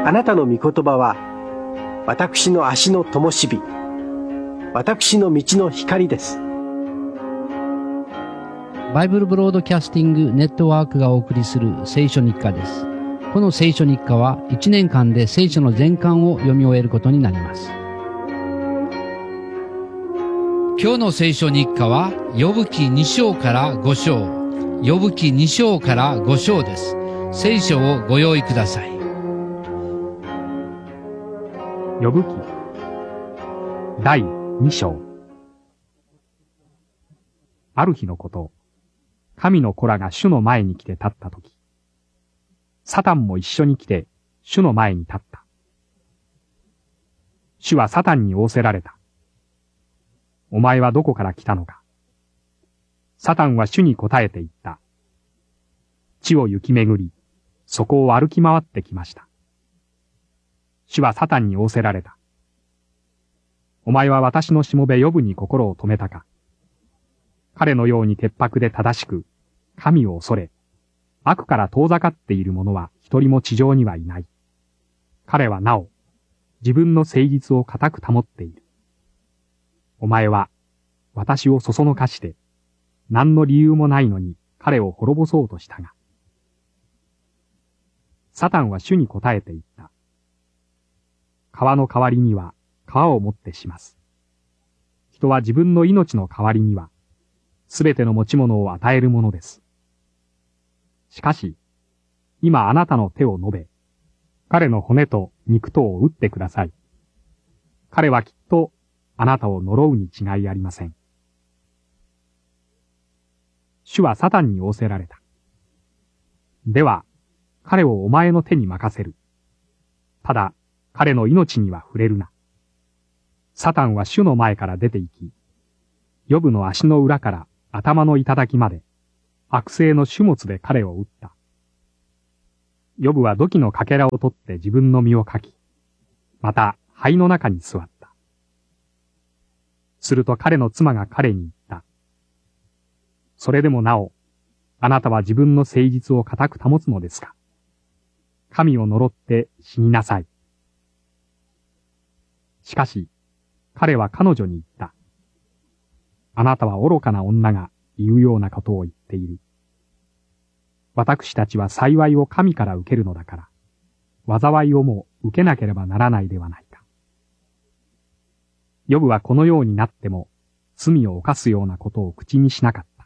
あなたの御言葉は私の足の灯火、私の道の光です。 バイブルブロードキャスティングネットワークがお送りする聖書日課です。この聖書日課は1年間で聖書の全巻を読み終えることになります。今日の聖書日課はヨブ記2章から5章、ヨブ記2章から5章です。聖書をご用意ください。 ヨブ記第2章。ある日のこと、神の子らが主の前に来て立ったとき、サタンも一緒に来て主の前に立った。主はサタンに仰せられた。お前はどこから来たのか。サタンは主に答えて言った。地を行き巡り、そこを歩き回ってきました。主はサタンに仰せられた。お前は私のしもべヨブに心を止めたか。彼のように潔白で正しく、神を恐れ、悪から遠ざかっている者は一人も地上にはいない。彼はなお、自分の誠実を固く保っている。お前は、私をそそのかして、何の理由もないのに彼を滅ぼそうとしたが。サタンは主に答えて言った。川の代わりには川をもってします。人は自分の命の代わりには、すべての持ち物を与えるものです。しかし、今あなたの手を伸べ、彼の骨と肉とを打ってください。彼はきっとあなたを呪うに違いありません。主はサタンに仰せられた。では、彼をお前の手に任せる。ただ、彼の命には触れるな。サタンは主の前から出て行き、ヨブの足の裏から頭の頂まで、悪性の種物で彼を撃った。ヨブは土器のかけらを取って自分の身をかき、また灰の中に座った。すると彼の妻が彼に言った。それでもなお、あなたは自分の誠実を固く保つのですか。神を呪って死になさい。しかし、彼は彼女に言った。あなたは愚かな女が言うようなことを言っている。私たちは幸いを神から受けるのだから、災いをも受けなければならないではないか。ヨブはこのようになっても、罪を犯すようなことを口にしなかった。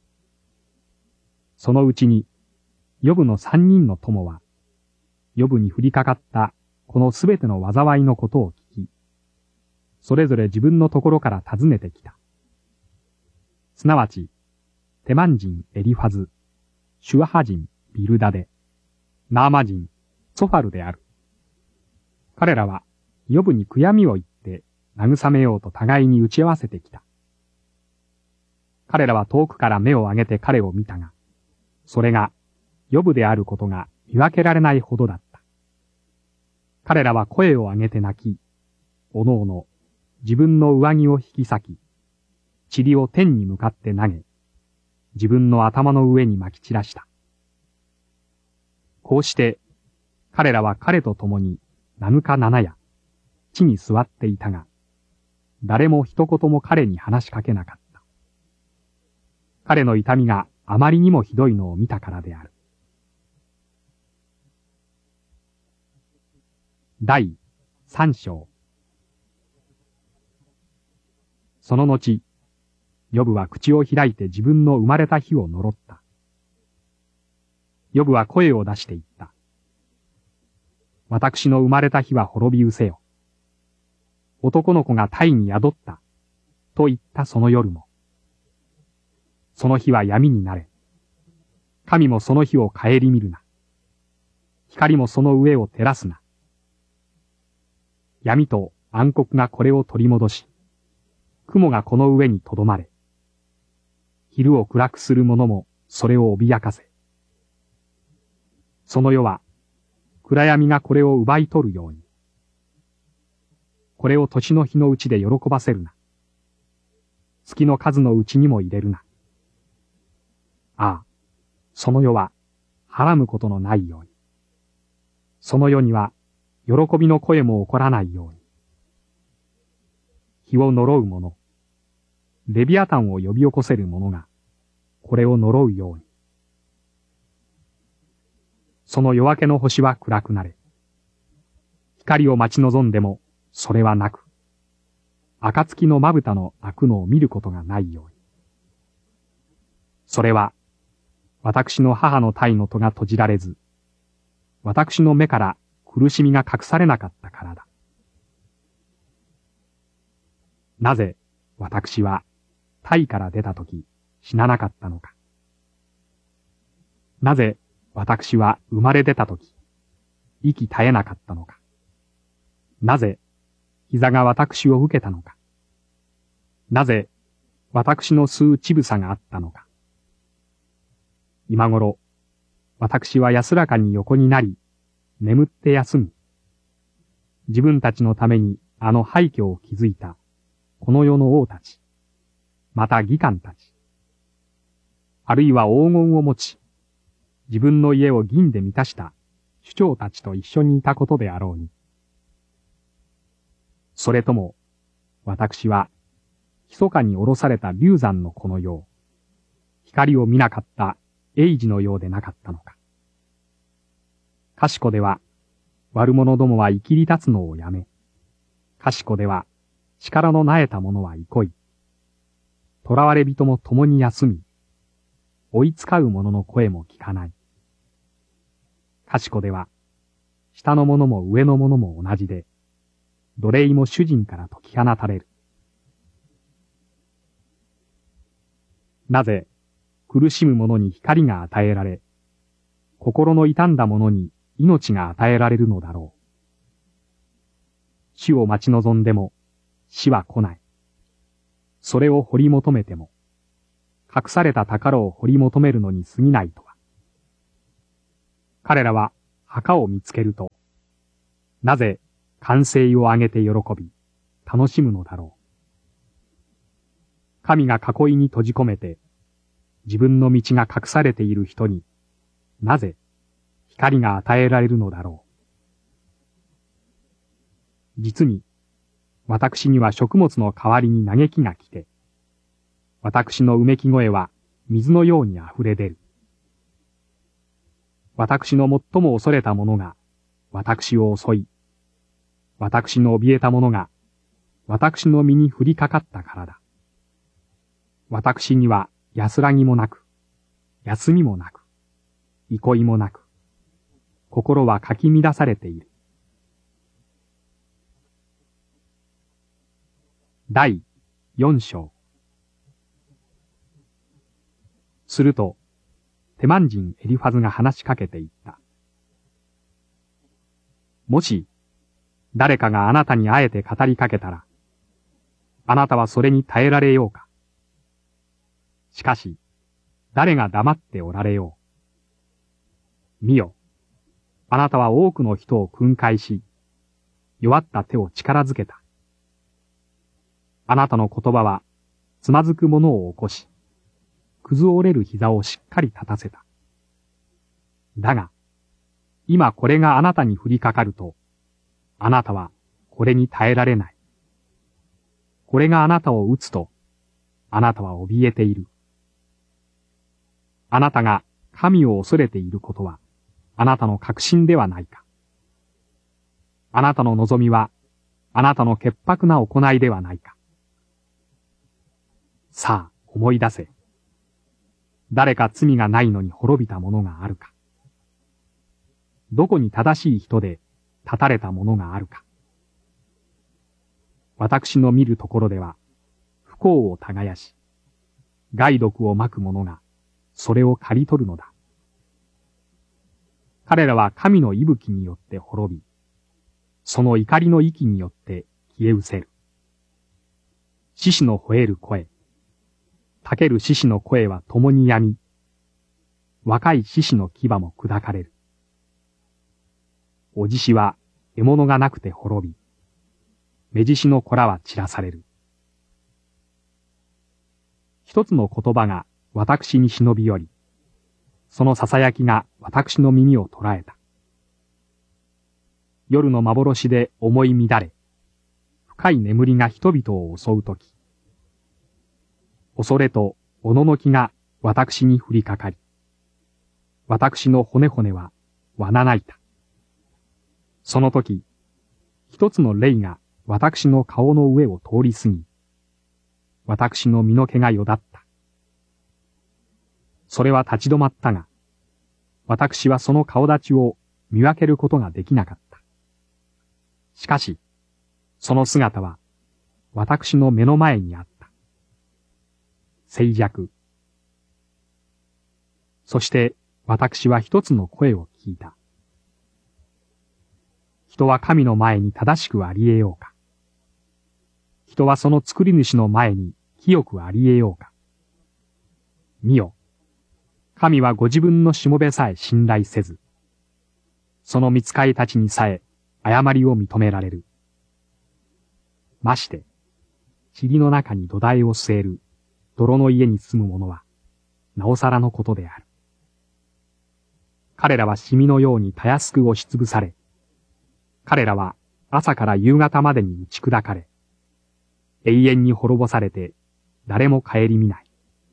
そのうちに、ヨブの三人の友は、ヨブに降りかかったこのすべての災いのことを聞き、それぞれ自分のところから訪ねてきた。すなわち、テマン人エリファズ、シュアハ人ビルダデ、ナーマ人ソファルである。彼らは、ヨブに悔やみを言って慰めようと互いに打ち合わせてきた。彼らは遠くから目を上げて彼を見たが、それが、ヨブであることが見分けられないほどだった。彼らは声を上げて泣き、おのおの自分の上着を引き裂き、塵を天に向かって投げ、自分の頭の上に撒き散らした。こうして、彼らは彼と共に7日7夜、地に座っていたが、誰も一言も彼に話しかけなかった。彼の痛みがあまりにもひどいのを見たからである。第3章。その後、ヨブは口を開いて自分の生まれた日を呪った。ヨブは声を出して言った。私の生まれた日は滅び失せよ。男の子が胎に宿った。と言ったその夜も。その日は闇になれ。神もその日を顧みるな。光もその上を照らすな。闇と暗黒がこれを取り戻し、雲がこの上にとどまれ。昼を暗くする者もそれを脅かせ。その世は、暗闇がこれを奪い取るように。これを年の日のうちで喜ばせるな。月の数のうちにも入れるな。ああ、その世は、はらむことのないように。その世には、 喜びの声も起こらないように。日を呪う者、レビアタンを呼び起こせる者が、これを呪うように。その夜明けの星は暗くなれ。光を待ち望んでも、それはなく、暁のまぶたの開くのを見ることがないように。それは、私の母の体の戸が閉じられず、私の目から苦しみが隠されなかったからだ。なぜ私は体から出たとき死ななかったのか。なぜ私は生まれ出たとき息絶えなかったのか。なぜ膝が私を受けたのか。なぜ私の吸う乳房があったのか。今頃、私は安らかに横になり、眠って休み、自分たちのためにあの廃墟を築いた、この世の王たち、また義官たち、あるいは黄金を持ち、自分の家を銀で満たした首長たちと一緒にいたことであろうに。それとも、私は、密かに下ろされた流山のこのよう、光を見なかった英治のようでなかったのか。賢では、悪者どもは生きり立つのをやめ、賢では、力のなえた者は憩い、囚われ人も共に休み、追いつかう者の声も聞かない。賢では、下の者も上の者も同じで、奴隷も主人から解き放たれる。なぜ、苦しむ者に光が与えられ、心の傷んだ者に命が与えられるのだろう。死を待ち望んでも死は来ない。それを掘り求めても、隠された宝を掘り求めるのに過ぎないとは。彼らは墓を見つけると、なぜ歓声を上げて喜び、楽しむのだろう。神が囲いに閉じ込めて、自分の道が隠されている人に、なぜ光が与えられるのだろう。実に、私には食物の代わりに嘆きが来て、私のうめき声は水のように溢れ出る。私の最も恐れた者が私を襲い、私の怯えた者が私の身に降りかかったからだ。私には安らぎもなく、休みもなく、憩いもなく、心はかき乱されている。第4章。すると、テマン人エリファズが話しかけていった。もし、誰かがあなたにあえて語りかけたら、あなたはそれに耐えられようか。しかし、誰が黙っておられよう。見よ、あなたは多くの人を訓戒し、弱った手を力づけた。あなたの言葉は、つまずく者を起こし、崩折れる膝をしっかり立たせた。だが、今これがあなたに降りかかると、あなたはこれに耐えられない。これがあなたを打つと、あなたは怯えている。あなたが神を恐れていることは、あなたの確信ではないか。あなたの望みは、あなたの潔白な行いではないか。さあ、思い出せ。誰か罪がないのに滅びたものがあるか。どこに正しい人で立たれたものがあるか。私の見るところでは、不幸を耕し、害毒をまく者が、それを刈り取るのだ。彼らは神の息吹によって滅び、その怒りの息によって消え失せる。獅子の吠える声、たける獅子の声は共にやみ、若い獅子の牙も砕かれる。お獅子は獲物がなくて滅び、目獅子の子らは散らされる。一つの言葉が私に忍び寄り、その囁きが私の耳を捉えた。 夜の幻で思い乱れ、深い眠りが人々を襲うとき、恐れとおののきが私に降りかかり、私の骨々はわなないた。その時、一つの霊が私の顔の上を通り過ぎ、私の身の毛がよだった。それは立ち止まったが、私はその顔立ちを見分けることができなかった。しかし、その姿は私の目の前にあった。静寂。そして私は一つの声を聞いた。人は神の前に正しくあり得ようか。人はその作り主の前に清くあり得ようか。見よ。神はご自分のしもべさえ信頼せず、その御使いたちにさえ誤りを認められる。まして、塵の中に土台を据える泥の家に住む者は、なおさらのことである。彼らはシミのようにたやすく押しつぶされ、彼らは朝から夕方までに打ち砕かれ、永遠に滅ぼされて誰も顧みない。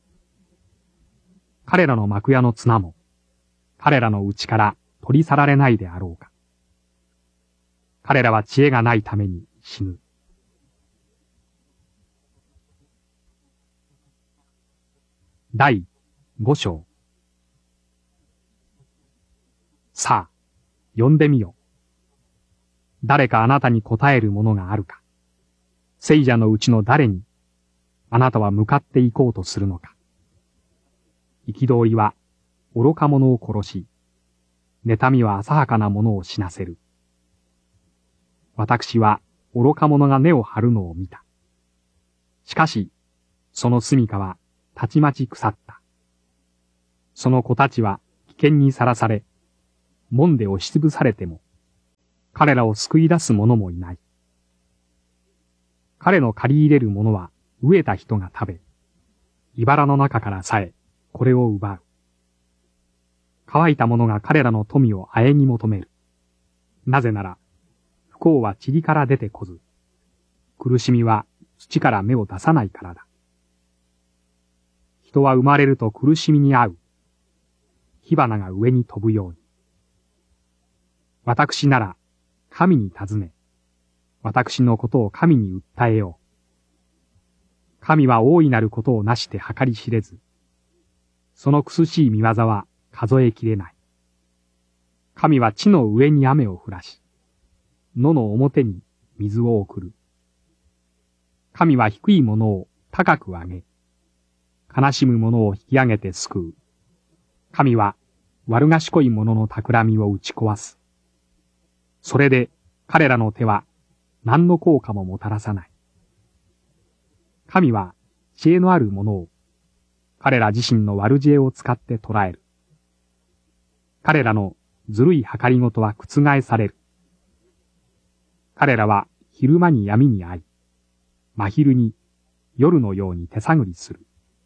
彼らの幕屋の綱も、彼らの内から取り去られないであろうか。彼らは知恵がないために死ぬ。第5章。さあ、読んでみよ。誰かあなたに答えるものがあるか。聖者のうちの誰に、あなたは向かって行こうとするのか。憤りは愚か者を殺し、妬みは浅はかなものを死なせる。私は愚か者が根を張るのを見た。しかし、その住処はたちまち腐った。その子たちは危険にさらされ、門で押しつぶされても、彼らを救い出す者もいない。彼の借り入れる者は飢えた人が食べ、茨の中からさえこれを奪う。乾いた者が彼らの富をあえに求める。なぜなら、不幸は塵から出てこず、苦しみは土から芽を出さないからだ。人は生まれると苦しみに遭う。火花が上に飛ぶように。私なら神に尋ね、私のことを神に訴えよう。神は大いなることをなして計り知れず、その苦しい見業は数えきれない。神は地の上に雨を降らし、野の表に水を送る。神は低いものを高く上げ、悲しむ者を引き上げて救う。神は悪賢い者の企みを打ち壊す。それで彼らの手は何の効果ももたらさない。神は知恵のある者を彼ら自身の悪知恵を使って捕らえる。彼らのずるい計りごとは覆される。彼らは昼間に闇に遭い、真昼に夜のように手探りする。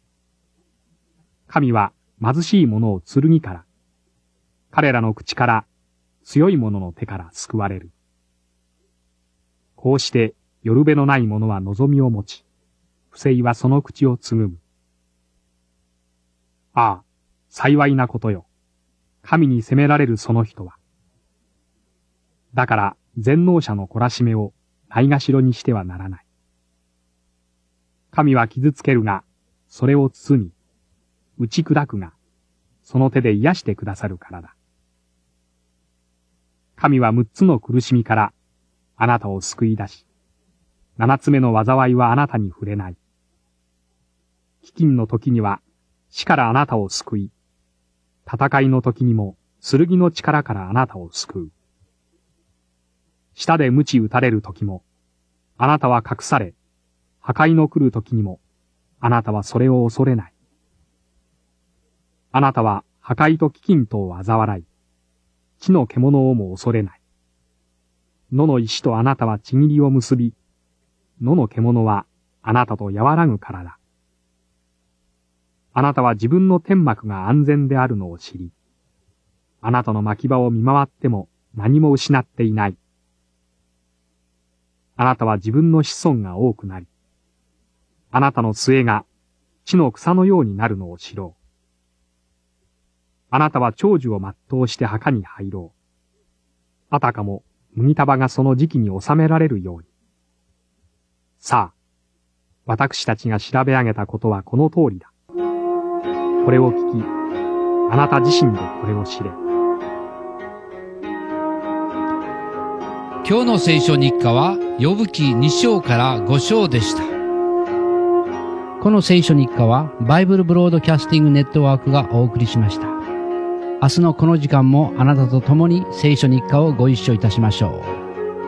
神は貧しい者を剣から、彼らの口から強い者の手から救われる。こうしてよるべのない者は望みを持ち、不正はその口をつぐむ。ああ、幸いなことよ。神に責められるその人は。だから全能者の懲らしめをないがしろにしてはならない。神は傷つけるが、それを包み、打ち砕くが、その手で癒してくださるからだ。神は6つの苦しみからあなたを救い出し、7つ目の災いはあなたに触れない。飢饉の時には死からあなたを救い、戦いの時にも剣の力からあなたを救う。舌で鞭打たれる時も、あなたは隠され、破壊の来る時にも、あなたはそれを恐れない。あなたは破壊と飢饉とを嘲笑い、地の獣をも恐れない。野の石とあなたはちぎりを結び、野の獣はあなたと和らぐからだ。あなたは自分の天幕が安全であるのを知り、あなたの牧場を見回っても何も失っていない。 あなたは自分の子孫が多くなり、あなたの末が地の草のようになるのを知ろう。あなたは長寿を全うして墓に入ろう。あたかも麦束がその時期に収められるように。さあ、私たちが調べ上げたことはこの通りだ。これを聞き、あなた自身でこれを知れ。 今日の聖書日課は、ヨブ記2章から5章でした。 この聖書日課は、バイブルブロードキャスティングネットワークがお送りしました。明日のこの時間もあなたと共に聖書日課をご一緒いたしましょう。